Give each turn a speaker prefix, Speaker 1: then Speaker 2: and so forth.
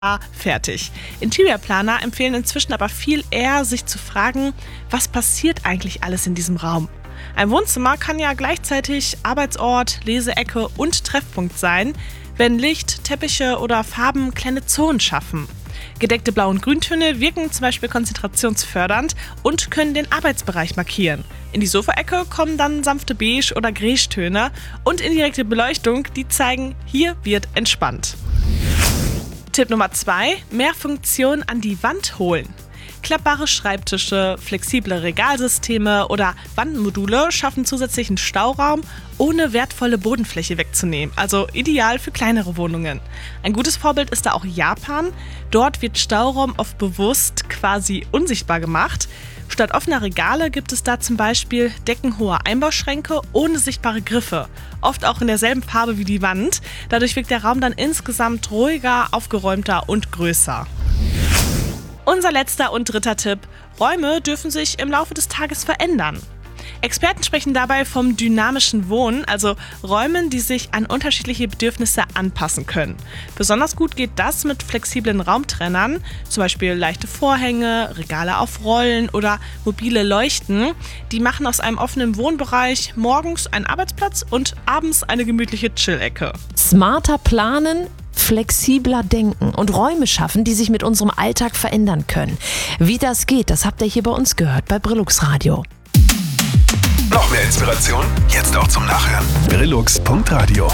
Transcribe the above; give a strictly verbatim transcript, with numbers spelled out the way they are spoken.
Speaker 1: fertig. Interior-Planer empfehlen inzwischen aber viel eher, sich zu fragen, was passiert eigentlich alles in diesem Raum? Ein Wohnzimmer kann ja gleichzeitig Arbeitsort, Leseecke und Treffpunkt sein, wenn Licht, Teppiche oder Farben kleine Zonen schaffen. Gedeckte Blau- und Grüntöne wirken zum Beispiel konzentrationsfördernd und können den Arbeitsbereich markieren. In die Sofaecke kommen dann sanfte Beige- oder Graue-Töne und indirekte Beleuchtung, die zeigen, hier wird entspannt. Tipp Nummer zwei: Mehr Funktion an die Wand holen. Klappbare Schreibtische, flexible Regalsysteme oder Wandmodule schaffen zusätzlichen Stauraum, ohne wertvolle Bodenfläche wegzunehmen, also ideal für kleinere Wohnungen. Ein gutes Vorbild ist da auch Japan. Dort wird Stauraum oft bewusst quasi unsichtbar gemacht. Statt offener Regale gibt es da zum Beispiel deckenhohe Einbauschränke ohne sichtbare Griffe, oft auch in derselben Farbe wie die Wand. Dadurch wirkt der Raum dann insgesamt ruhiger, aufgeräumter und größer. Unser letzter und dritter Tipp: Räume dürfen sich im Laufe des Tages verändern. Experten sprechen dabei vom dynamischen Wohnen, also Räumen, die sich an unterschiedliche Bedürfnisse anpassen können. Besonders gut geht das mit flexiblen Raumtrennern, zum Beispiel leichte Vorhänge, Regale auf Rollen oder mobile Leuchten. Die machen aus einem offenen Wohnbereich morgens einen Arbeitsplatz und abends eine gemütliche Chill-Ecke.
Speaker 2: Smarter planen, flexibler denken und Räume schaffen, die sich mit unserem Alltag verändern können. Wie das geht, das habt ihr hier bei uns gehört, bei Brillux Radio.
Speaker 3: Noch mehr Inspiration? Jetzt auch zum Nachhören. Brillux Punkt Radio